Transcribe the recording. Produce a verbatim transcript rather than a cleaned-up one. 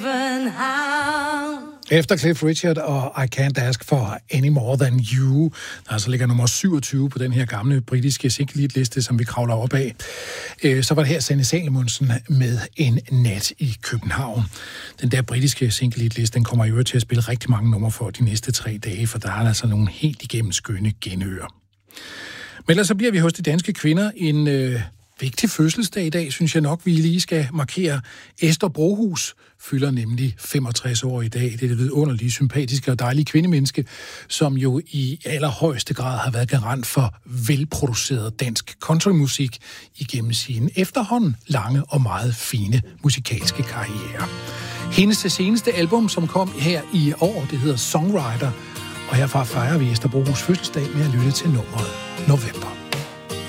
Efter Cliff Richard og I Can't Ask for Any More Than You, der altså ligger nummer syvogtyve på den her gamle britiske single-liste, som vi kravler op af, så var det her Sanne Salomonsen med En Nat i København. Den der britiske single-liste, den kommer i øvrigt til at spille rigtig mange numre for de næste tre dage, for der er altså nogle helt igennem skønne genøer. Men ellers så bliver vi hos de danske kvinder en øh, vigtig fødselsdag i dag, synes jeg nok, vi lige skal markere. Esther Brohus fylder nemlig femogtres år i dag. Det er det vidunderlige, sympatiske og dejlige kvindemenneske, som jo i allerhøjeste grad har været garant for velproduceret dansk countrymusik igennem sin efterhånden lange og meget fine musikalske karriere. Hendes seneste album, som kom her i år, det hedder Songwriter, og herfra fejrer vi Esther Brohus fødselsdag med at lytte til nummeret November.